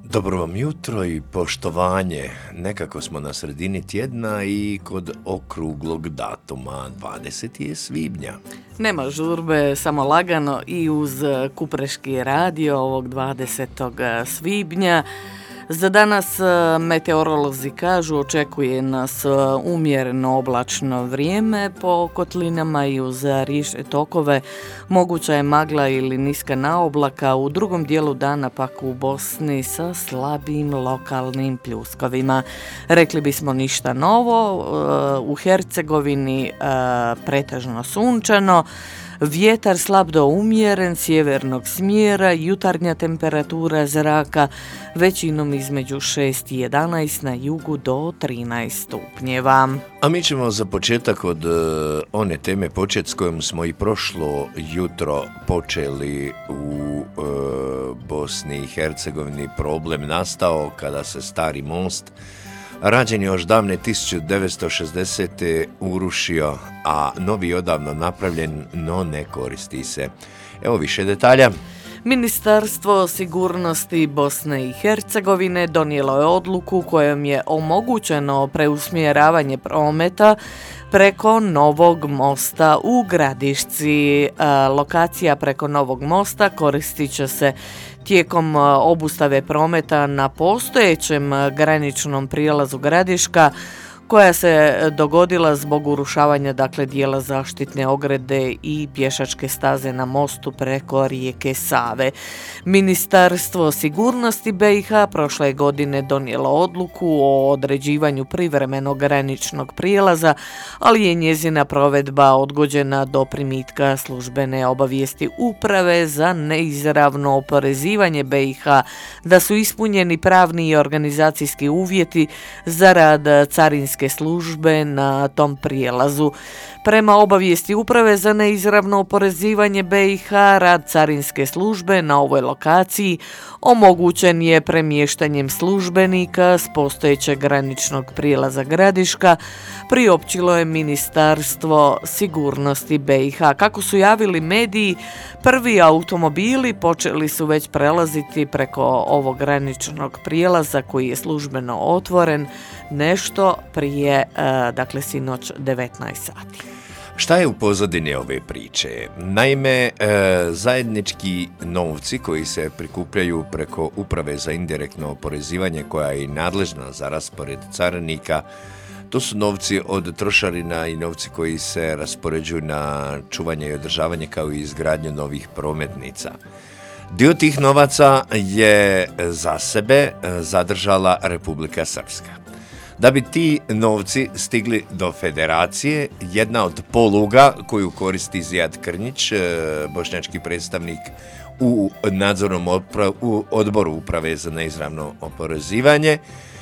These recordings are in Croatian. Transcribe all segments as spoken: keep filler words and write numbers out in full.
Dobro vam jutro i poštovanje. Nekako smo na sredini tjedna i kod okruglog datuma dvadesetog svibnja. Nema žurbe, samo lagano i uz Kupreški radio ovog dvadesetog svibnja. Za danas meteorolozi kažu očekuje nas umjereno oblačno vrijeme po kotlinama i uz riječne tokove moguća je magla ili niska naoblaka, u drugom dijelu dana pak u Bosni sa slabim lokalnim pljuskovima. Rekli bismo ništa novo, u Hercegovini pretežno sunčano, vjetar slab do umjeren sjevernog smjera, jutarnja temperatura zraka većinom između šest i jedanaest, na jugu do trinaest stupnjeva. A mi ćemo za početak od uh, one teme početi s kojom smo i prošlo jutro počeli u uh, Bosni i Hercegovini. Problem nastao kada se stari most, rađen još davne tisuću devetsto šezdesete urušio, a novi odavno napravljen, no ne koristi se. Evo više detalja. Ministarstvo sigurnosti Bosne i Hercegovine donijelo je odluku kojom je omogućeno preusmjeravanje prometa preko Novog mosta u Gradišci. Lokacija preko Novog mosta koristit će se tijekom obustave prometa na postojećem graničnom prijelazu Gradiška, koja se dogodila zbog urušavanja dakle dijela zaštitne ograde i pješačke staze na mostu preko rijeke Save. Ministarstvo sigurnosti B i H prošle godine donijelo odluku o određivanju privremenog graničnog prijelaza, ali je njezina provedba odgođena do primitka službene obavijesti Uprave za neizravno oporezivanje B i H da su ispunjeni pravni i organizacijski uvjeti za rad carinske službe na tom prijelazu. Prema obavijesti Uprave za neizravno oporezivanje B i H, rad carinske službe na ovoj lokaciji omogućen je premještanjem službenika s postojećeg graničnog prijelaza Gradiška, priopćilo je Ministarstvo sigurnosti B i H. Kako su javili mediji, prvi automobili počeli su već prelaziti preko ovog graničnog prijelaza koji je službeno otvoren nešto prije, dakle sinoć devetnaest sati. Šta je u pozadini ove priče? Naime, e, zajednički novci koji se prikupljaju preko Uprave za indirektno oporezivanje, koja je i nadležna za raspored carinika, to su novci od trošarina i novci koji se raspoređuju na čuvanje i održavanje kao i izgradnju novih prometnica. Dio tih novaca je za sebe zadržala Republika Srpska. Da bi ti novci stigli do federacije, jedna od poluga koju koristi Zijad Krnjić, bošnjački predstavnik u nadzornom odpra- u odboru Uprave za neizravno oporezivanje,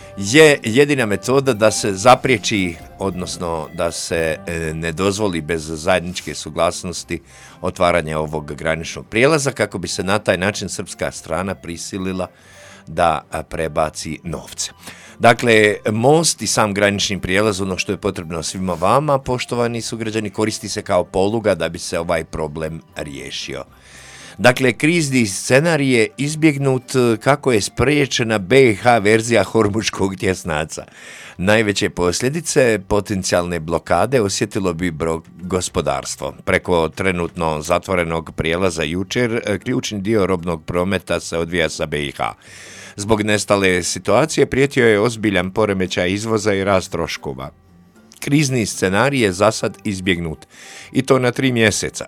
je jedina metoda da se zapriječi, odnosno da se ne dozvoli bez zajedničke suglasnosti otvaranje ovog graničnog prijelaza, kako bi se na taj način srpska strana prisilila da prebaci novce. Dakle, most i sam granični prijelaz, ono što je potrebno svima vama, poštovani sugrađani, koristi se kao poluga da bi se ovaj problem riješio. Dakle, krizni scenarij je izbjegnut kako je spriječena B i H verzija Hormuškog tjesnaca. Najveće posljedice potencijalne blokade osjetilo bi bro- gospodarstvo. Preko trenutno zatvorenog prijelaza jučer, ključni dio robnog prometa se odvija sa B i H. Zbog nestale situacije prijetio je ozbiljan poremećaj izvoza i rast troškova. Krizni scenarij je zasad izbjegnut i to na tri mjeseca.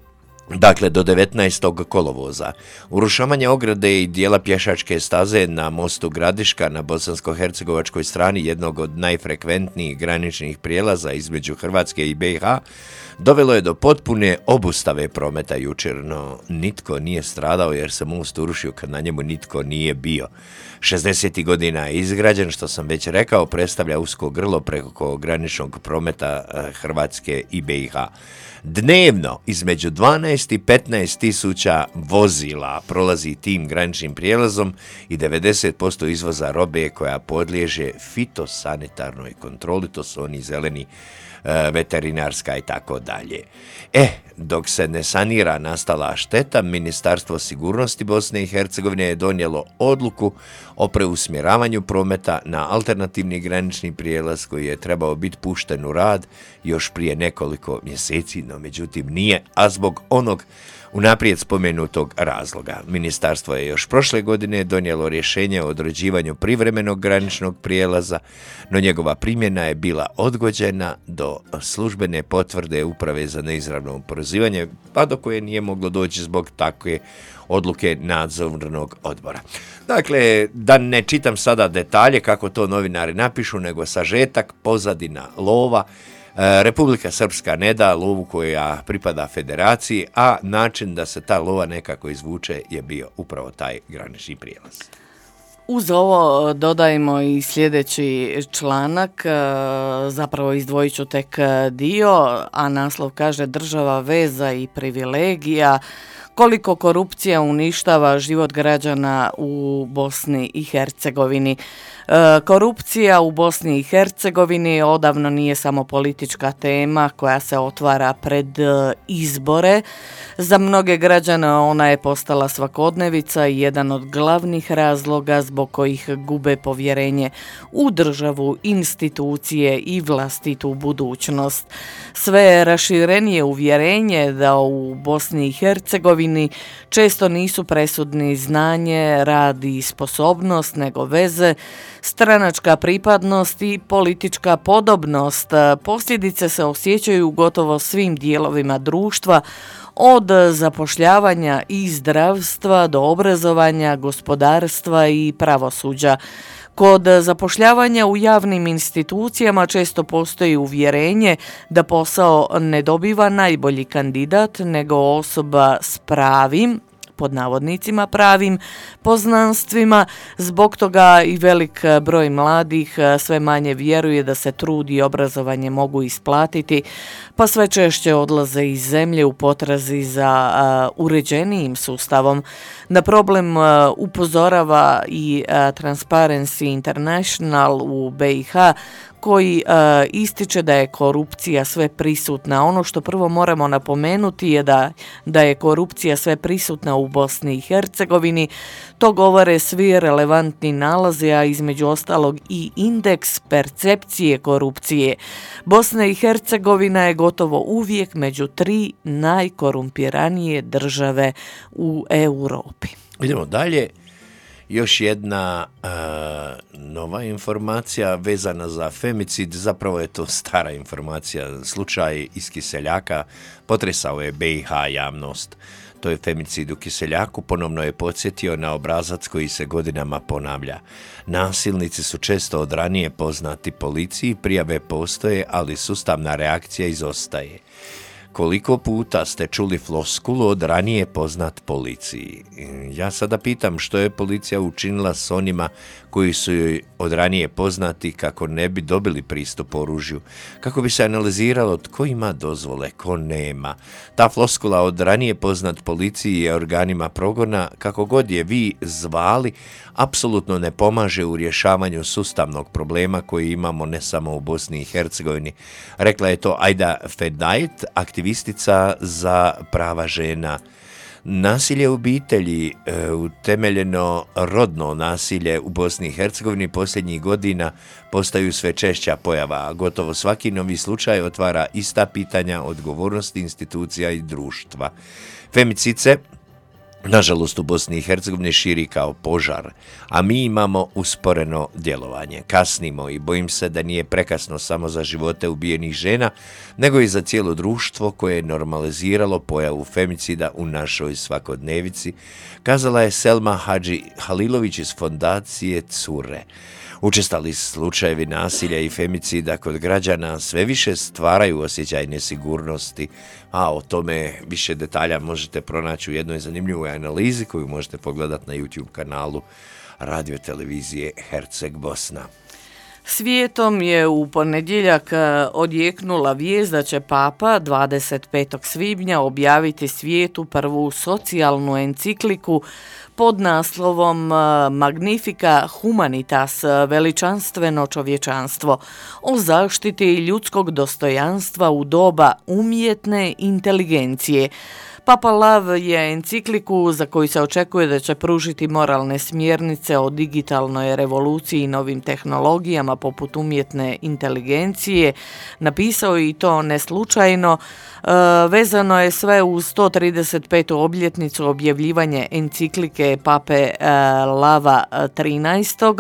Dakle, do devetnaestog kolovoza. Urušavanje ograde i dijela pješačke staze na mostu Gradiška na bosansko-hercegovačkoj strani, jednog od najfrekventnijih graničnih prijelaza između Hrvatske i B i H, dovelo je do potpune obustave prometa jučer, no nitko nije stradao jer se most urušio kad na njemu nitko nije bio. šezdesetih godina je izgrađen, što sam već rekao, predstavlja usko grlo preko graničnog prometa Hrvatske i B i H. Dnevno između dvanaest i petnaest tisuća vozila prolazi tim graničnim prijelazom i devedeset posto izvoza robe koja podliježe fitosanitarnoj kontroli, to su oni zeleni, veterinarska i tako dalje. E, dok se ne sanira nastala šteta, Ministarstvo sigurnosti Bosne i Hercegovine je donijelo odluku o preusmjeravanju prometa na alternativni granični prijelaz koji je trebao biti pušten u rad još prije nekoliko mjeseci, no međutim nije, a zbog onog unaprijed spomenutog razloga. Ministarstvo je još prošle godine donijelo rješenje o određivanju privremenog graničnog prijelaza, no njegova primjena je bila odgođena do službene potvrde Uprave za neizravno oporezivanje, pa do koje nije moglo doći zbog takve odluke nadzornog odbora. Dakle, da ne čitam sada detalje kako to novinari napišu, nego sažetak, pozadina lova. Republika Srpska ne da lovu koja pripada federaciji, a način da se ta lova nekako izvuče je bio upravo taj granični prijelaz. Uz ovo dodajmo i sljedeći članak, zapravo izdvojit ću tek dio, a naslov kaže država veza i privilegija, koliko korupcija uništava život građana u Bosni i Hercegovini. E, korupcija u Bosni i Hercegovini odavno nije samo politička tema koja se otvara pred e, izbore. Za mnoge građane ona je postala svakodnevica i jedan od glavnih razloga zbog kojih gube povjerenje u državu, institucije i vlastitu budućnost. Sve je raširenije uvjerenje da u Bosni i Hercegovini često nisu presudni znanje, rad i sposobnost, nego veze, stranačka pripadnost i politička podobnost. Posljedice se osjećaju u gotovo svim dijelovima društva, od zapošljavanja i zdravstva do obrazovanja, gospodarstva i pravosuđa. Kod zapošljavanja u javnim institucijama često postoji uvjerenje da posao ne dobiva najbolji kandidat, nego osoba s pravim, pod navodnicima pravim poznanstvima. Zbog toga i velik broj mladih sve manje vjeruje da se trud i obrazovanje mogu isplatiti, pa sve češće odlaze iz zemlje u potrazi za uh, uređenijim sustavom. Na problem uh, upozorava i uh, Transparency International u B i H, koji uh, ističe da je korupcija sve prisutna. Ono što prvo moramo napomenuti je da, da je korupcija sve prisutna u Bosni i Hercegovini. To govore svi relevantni nalazi, a između ostalog i indeks percepcije korupcije. Bosna i Hercegovina je gotovo uvijek među tri najkorumpiranije države u Europi. Idemo dalje. Još jedna uh, nova informacija vezana za femicid, zapravo je to stara informacija. Slučaj iz Kiseljaka potresao je B i H javnost. To je femicid u Kiseljaku, ponovno je podsjetio na obrazac koji se godinama ponavlja. Nasilnici su često od ranije poznati policiji, prijave postoje, ali sustavna reakcija izostaje. Koliko puta ste čuli floskulu od ranije poznat policiji? Ja sada pitam što je policija učinila s onima koji su joj od ranije poznati kako ne bi dobili pristup oružju, kako bi se analiziralo tko ima dozvole, ko nema. Ta floskula od ranije poznat policiji i organima progona, kako god je vi zvali, apsolutno ne pomaže u rješavanju sustavnog problema koji imamo ne samo u Bosni i Hercegovini. Rekla je to Ajda Fedajt, aktivistica za prava žena. Nasilje u obitelji, e, utemeljeno rodno nasilje u Bosni i Hercegovini posljednjih godina postaju sve češća pojava. Gotovo svaki novi slučaj otvara ista pitanja odgovornosti institucija i društva. Femicid se, nažalost, u Bosni i Hercegovini širi kao požar, a mi imamo usporeno djelovanje. Kasnimo i bojim se da nije prekasno samo za živote ubijenih žena, nego i za cijelo društvo koje je normaliziralo pojavu femicida u našoj svakodnevici, kazala je Selma Hadži Halilović iz fondacije Cure. Učestali slučajevi nasilja i femicida kod građana sve više stvaraju osjećaj nesigurnosti, a o tome više detalja možete pronaći u jednoj zanimljivoj analizi koju možete pogledati na YouTube kanalu radio televizije Herceg Bosna. Svijetom je u ponedjeljak odjeknula vijest da će Papa dvadeset petog svibnja objaviti svijetu prvu socijalnu encikliku pod naslovom Magnifica Humanitas, veličanstveno čovječanstvo, o zaštiti ljudskog dostojanstva u doba umjetne inteligencije. Papa Lav je encikliku za koju se očekuje da će pružiti moralne smjernice o digitalnoj revoluciji i novim tehnologijama poput umjetne inteligencije napisao i to ne slučajno. E, vezano je sve u sto trideset petu obljetnicu objavljivanje enciklike Pape e, Lava trinaestog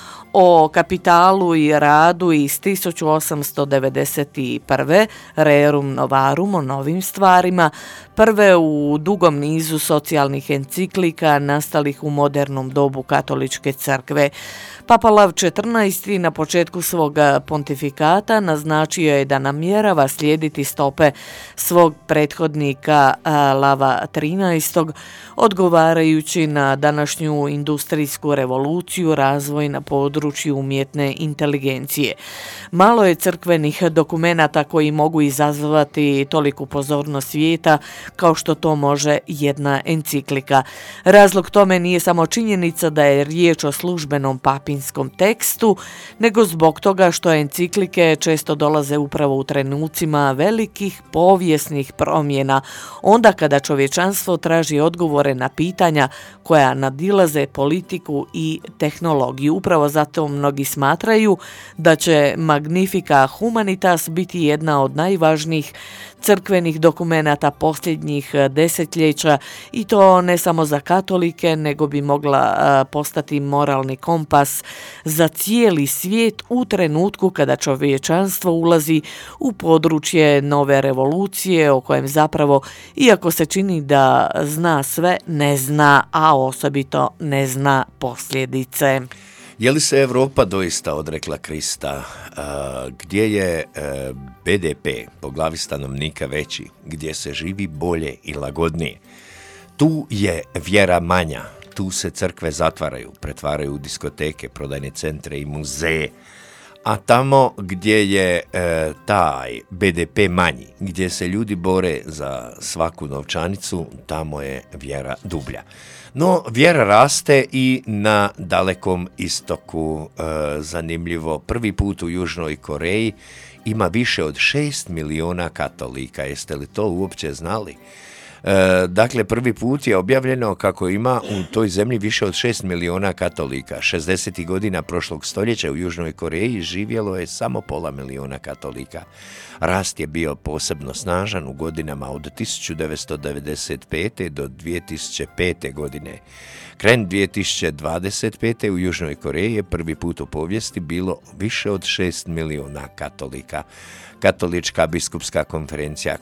o kapitalu i radu iz tisuću osamsto devedeset prve. Rerum Novarum, o novim stvarima, prve u dugom nizu socijalnih enciklika nastalih u modernom dobu katoličke crkve. Papa Lav četrnaesti na početku svog pontifikata naznačio je da namjerava slijediti stope svog prethodnika Lava trinaestog, odgovarajući na današnju industrijsku revoluciju, razvoj na području umjetne inteligencije. Malo je crkvenih dokumenata koji mogu izazvati toliku pozornost svijeta kao što to može jedna enciklika. Razlog tome nije samo činjenica da je riječ o službenom papinskom tekstu, nego zbog toga što enciklike često dolaze upravo u trenucima velikih povijesnih promjena, onda kada čovječanstvo traži odgovore na pitanja koja nadilaze politiku i tehnologiju. Upravo zato mnogi smatraju da će Magnifica Humanitas biti jedna od najvažnijih crkvenih dokumenata posljednjih desetljeća i to ne samo za katolike, nego bi mogla postati moralni kompas za cijeli svijet u trenutku kada čovječanstvo ulazi u područje nove revolucije o kojem zapravo, iako se čini da zna sve, ne zna, a osobito ne zna posljedice. Je li se Europa doista odrekla Krista? A, gdje je a, be de pe po glavi stanovnika veći? Gdje se živi bolje i lagodnije? Tu je vjera manja. Tu se crkve zatvaraju, pretvaraju u diskoteke, prodajne centre i muzeje. A tamo gdje je e, taj be de pe manji, gdje se ljudi bore za svaku novčanicu, tamo je vjera dublja. No, vjera raste i na Dalekom istoku. E, zanimljivo, prvi put u Južnoj Koreji ima više od šest miliona katolika. Jeste li to uopće znali? E, dakle, prvi put je objavljeno kako ima u toj zemlji više od šest miliona katolika. šezdesetih godina prošlog stoljeća u Južnoj Koreji živjelo je samo pola miliona katolika. Rast je bio posebno snažan u godinama od tisuću devetsto devedeset pete do dvije tisuće pete godine. Krajem dvije tisuće dvadeset pete u Južnoj Koreji je prvi put u povijesti bilo više od šest miliona katolika. Katolička biskupska konferencija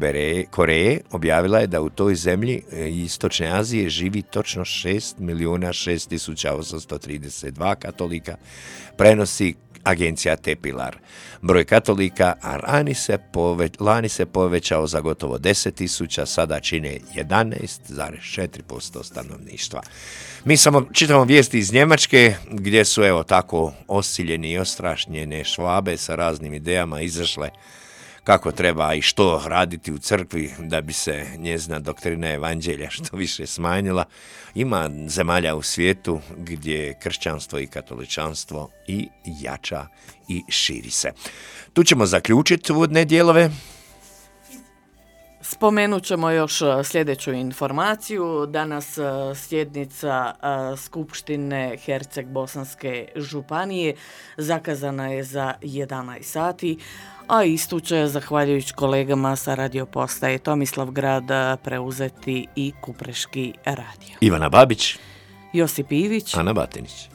Koreje objavila je da u toj zemlji Istočne Azije živi točno šest miliona šest tisuća osamsto trideset dva katolika, prenosi agencija Tepilar. Broj katolika lani se, pove, lani se povećao za gotovo deset tisuća, sada čine jedanaest zarez četiri posto stanovništva. Mi samo čitamo vijesti iz Njemačke gdje su evo tako osiljeni i ostrašnjene Švabe sa raznim idejama izašle kako treba i što raditi u crkvi da bi se njezina doktrina evanđelja što više smanjila. Ima zemalja u svijetu gdje kršćanstvo i katoličanstvo i jača i širi se. Tu ćemo zaključiti uvodne dijelove. Spomenut ćemo još sljedeću informaciju. Danas sjednica Skupštine Herceg-Bosanske županije zakazana je za jedanaest sati, a istu će, zahvaljujući kolegama sa radio postaje Tomislavgrad, preuzeti i Kupreški radio. Ivana Babić, Josip Ivić, Ana Batinić.